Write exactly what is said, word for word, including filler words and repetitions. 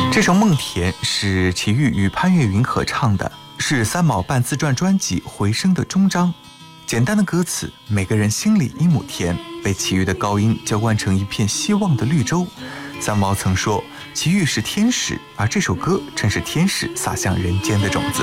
这首《梦田》是齐豫与潘越云合唱的，是三毛半自传专辑《回声》的终章。简单的歌词，每个人心里一亩田，被齐豫的高音浇灌成一片希望的绿洲。三毛曾说，齐豫是天使，而这首歌正是天使洒向人间的种子。